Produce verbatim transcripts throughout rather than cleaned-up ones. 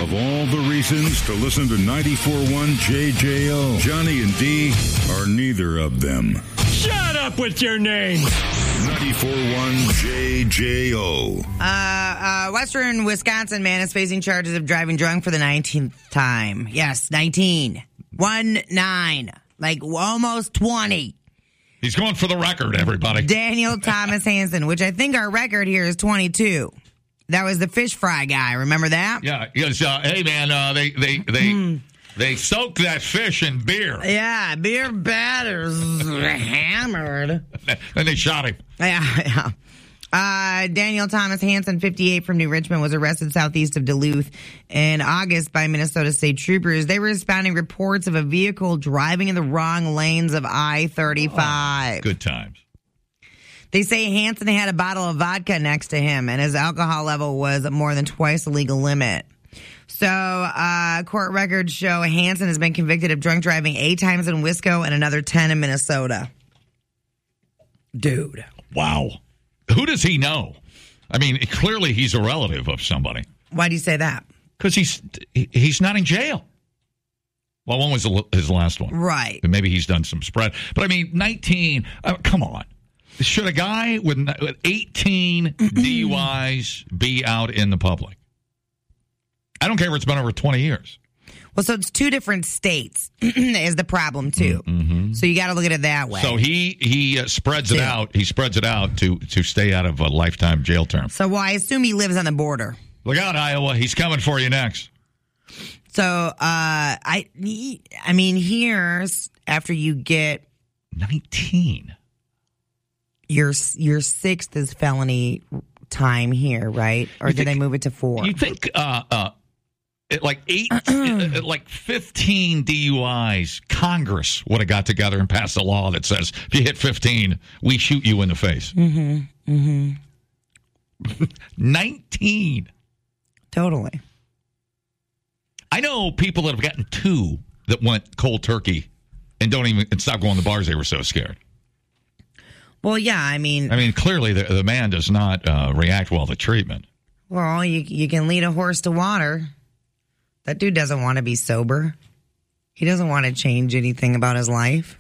Of all the reasons to listen to ninety-four point one J J O, Johnny and D are neither of them. Shut up with your name. ninety-four point one J J O. Uh, uh, Western Wisconsin man is facing charges of driving drunk for the nineteenth time. Yes, nineteen. One, nine. Like almost twenty. He's going for the record, everybody. Daniel Thomas Hansen, which I think our record here is twenty-two. That was the fish fry guy. Remember that? Yeah. He goes, uh, hey, man, uh, they they they Mm. they soak that fish in beer. Yeah, beer batters hammered. And they shot him. Yeah, yeah. Uh, Daniel Thomas Hansen, fifty-eight, from New Richmond, was arrested southeast of Duluth in August by Minnesota State Troopers. They were responding reports of a vehicle driving in the wrong lanes of I thirty-five. Oh, good times. They say Hansen had a bottle of vodka next to him, and his alcohol level was more than twice the legal limit. So, uh, court records show Hansen has been convicted of drunk driving eight times in Wisco and another ten in Minnesota. Dude. Wow. Who does he know? I mean, clearly he's a relative of somebody. Why do you say that? Because he's he's not in jail. Well, when was his last one? Right. And maybe he's done some spread. But, I mean, nineteen, uh, come on. Should a guy with, with eighteen D U Is be out in the public? I don't care if it's been over twenty years. Well, so it's two different states is the problem, too. Mm-hmm. So you got to look at it that way. So he he uh, spreads it out. He spreads it out to, to stay out of a lifetime jail term. So, well, I assume he lives on the border. Look out, Iowa. He's coming for you next. So, uh, I, I mean, here's after you get nineteen. Your your sixth is felony time here, right? Or You did think- they move it to four? You think uh, uh, it, like eight, uh, like fifteen D U Is, Congress would have got together and passed a law that says if you hit fifteen, we shoot you in the face. Mm-hmm. Mm-hmm. nineteen. Totally. I know people that have gotten two that went cold turkey and don't even and stop going to bars. They were so scared. Well, yeah, I mean... I mean, clearly the, the man does not uh, react well to treatment. Well, you you can lead a horse to water. That dude doesn't want to be sober. He doesn't want to change anything about his life.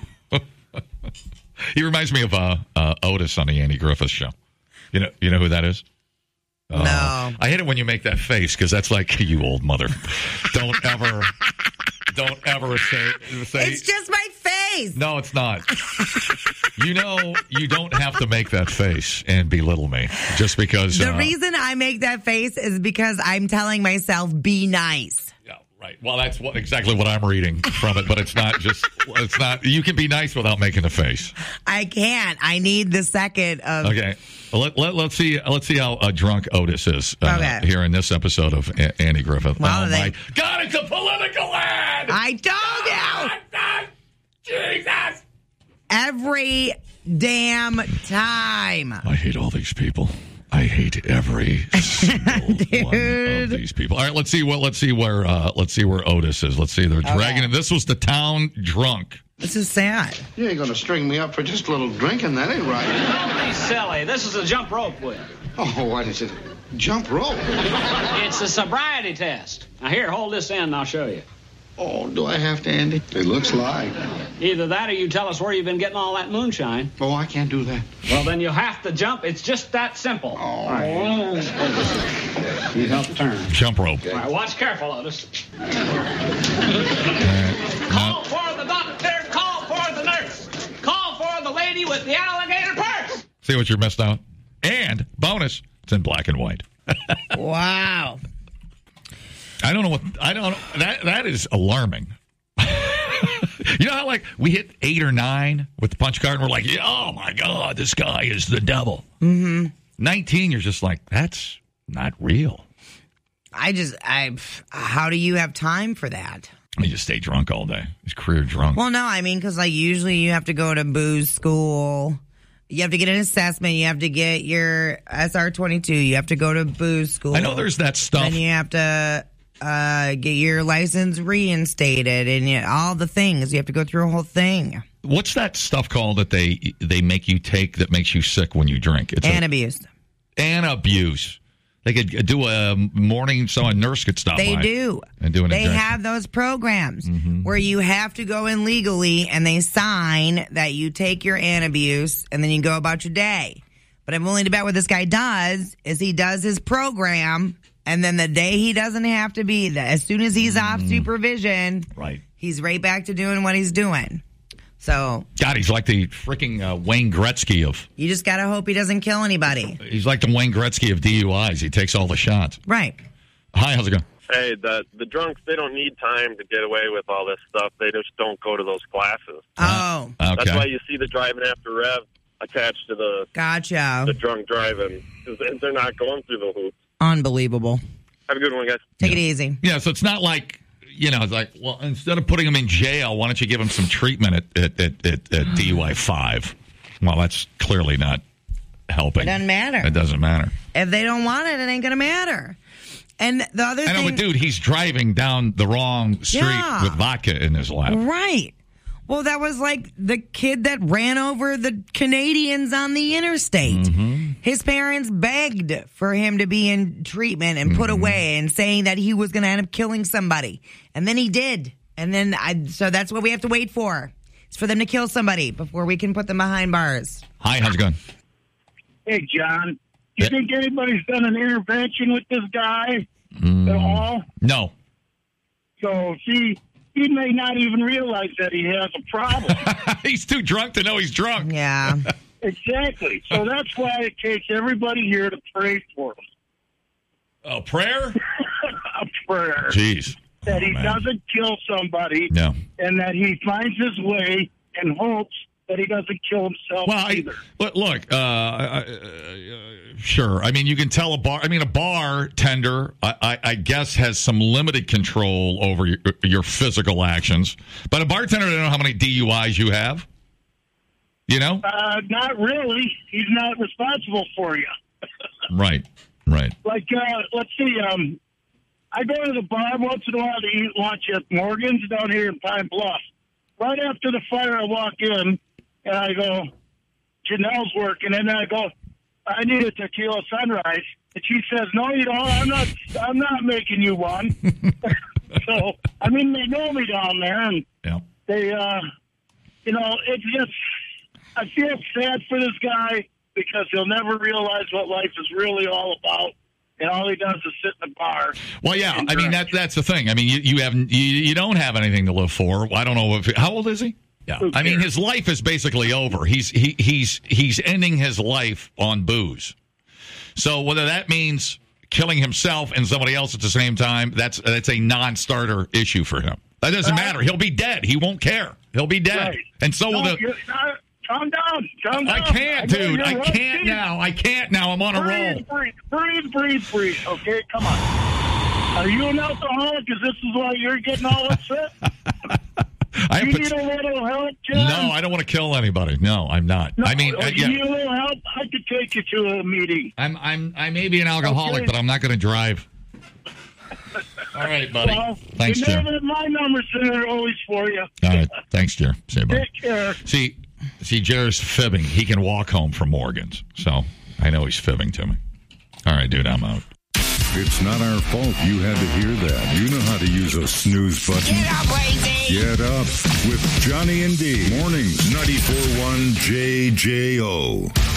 He reminds me of uh, uh, Otis on the Andy Griffith Show. You know, you know who that is? Uh, No. I hate it when you make that face because that's like, you old mother. Don't ever, don't ever say, say. It's just my face. No, it's not. You know, you don't have to make that face and belittle me just because. The uh, reason I make that face is because I'm telling myself, be nice. Yeah, right. Well, that's what, exactly what I'm reading from it, but it's not just, it's not, you can be nice without making a face. I can't. I need the second of... Okay. Well, let, let, let's see Let's see how uh, drunk Otis is uh, Okay. here in this episode of A- Andy Griffith. Well, oh, they- my God, it's a political ad! I told you! Jesus! Every damn time. I hate all these people. I hate every single one of these people. All right, let's see what. Let's see where. Uh, let's see where Otis is. Let's see. They're dragging it. This was the town drunk. This is sad. You ain't gonna string me up for just a little drinking. That ain't right. Don't be silly. This is a jump rope whip. Oh, what is it? Jump rope? It's a sobriety test. Now, here, hold this end and I'll show you. Oh, do I have to, Andy? It looks like. Either that or you tell us where you've been getting all that moonshine. Oh, I can't do that. Well, then you'll have to jump. It's just that simple. Oh. All right. Need help to turn. Jump rope. All right, watch careful, Otis. Uh, Call for the doctor. Call for the nurse. Call for the lady with the alligator purse. see what you're missed out. And bonus, it's in black and white. Wow. I don't know what I don't. That that is alarming. You know how like we hit eight or nine with the punch card, and we're like, yeah, oh my God, this guy is the devil. Mm-hmm. Nineteen, you're just like, that's not real. I just, I. How do you have time for that? He just stay drunk all day. He's career drunk. Well, no, I mean, because like usually you have to go to booze school. You have to get an assessment. You have to get your S R twenty-two. You have to go to booze school. I know there's that stuff. Then you have to uh, get your license reinstated and you, all the things. You have to go through a whole thing. What's that stuff called that they they make you take that makes you sick when you drink? It's And a, abuse. and abuse. They could do a morning so a nurse could stop They by. do. And do an They injection. have those programs Mm-hmm. where you have to go in legally and they sign that you take your antabuse and then you go about your day. But I'm willing to bet what this guy does is he does his program and then the day he doesn't have to be there, as soon as he's off supervision, Right. he's right back to doing what he's doing. So God, he's like the freaking uh, Wayne Gretzky of. you just got to hope he doesn't kill anybody. He's like the Wayne Gretzky of D U Is. He takes all the shots. Right. Hi, how's it going? Hey, the the drunks, they don't need time to get away with all this stuff. They just don't go to those classes. Oh, Okay. That's why you see the driving after Rev attached to the gotcha. the drunk driving, because they're not going through the hoops. Unbelievable. Have a good one, guys. Take it easy. Yeah, so it's not like, you know, it's like, well, instead of putting him in jail, why don't you give him some treatment at, at, at, at, at D U I five? Well, that's clearly not helping. It doesn't matter. It doesn't matter. If they don't want it, it ain't going to matter. And the other I know, thing... but dude, he's driving down the wrong street Yeah. with vodka in his lap. Right. Well, that was like the kid that ran over the Canadians on the interstate. Mm-hmm. His parents begged for him to be in treatment and put Mm-hmm. away and saying that he was going to end up killing somebody. And then he did. And then I, so that's what we have to wait for. It's for them to kill somebody before we can put them behind bars. Hi, how's it going? Hey, John, you Yeah. think anybody's done an intervention with this guy Mm. at all? No. So, see, he may not even realize that he has a problem. He's too drunk to know he's drunk. Yeah. Exactly. So that's why it takes everybody here to pray for him. Oh, prayer? A prayer. Jeez. That Oh, he man. doesn't kill somebody No. and that he finds his way and hopes that he doesn't kill himself Well, I, either. look, look uh, uh, uh, sure. I mean, you can tell a bar. I mean, a bartender, I, I, I guess, has some limited control over your, your physical actions. But a bartender doesn't know how many D U Is you have. You know? Uh, not really. He's not responsible for you. Right. Right. Like, uh, let's see, um, I go to the bar once in a while to eat lunch at Morgan's down here in Pine Bluff. Right after the fire, I walk in, and I go, Janelle's working, and then I go, I need a tequila sunrise. And she says, no, you don't. I'm not, I'm not making you one. So, I mean, they know me down there, and Yeah. they, uh, you know, it's just, I feel sad for this guy because he'll never realize what life is really all about. And all he does is sit in the bar. Well, yeah. and I mean, drink. that that's the thing. I mean, you you have you, you don't have anything to live for. I don't know if how old is he? Yeah. Who I mean, cares? his life is basically over. He's he he's he's ending his life on booze. So whether that means killing himself and somebody else at the same time, that's that's a non-starter issue for him. That doesn't matter. He'll be dead. He won't care. He'll be dead. Right. And so will No, the. you're not- calm down. Calm down. I can't, know dude. you're I right. can't Breathe, now. I can't now. I'm on a roll. Breathe, breathe, breathe, breathe, breathe. Okay, come on. Are you an alcoholic? Because this is why you're getting all upset. I have You pot- need a little help, John? no, I don't want to kill anybody. No, I'm not. No, I mean, oh, uh, you yeah. need a little help? I could take you to a meeting. I'm I'm I may be an alcoholic, Okay. but I'm not going to drive. All right, buddy. Well, Thanks, you know Jer. that my number's there always for you. All right, thanks, Jer. See you, buddy. Take care. See, see, Jer's fibbing. He can walk home from Morgan's, so I know he's fibbing to me. All right, dude, I'm out. It's not our fault you had to hear that. You know how to use a snooze button. Get up, Lazy! Get up with Johnny and D. Mornings, ninety-four point one J J O.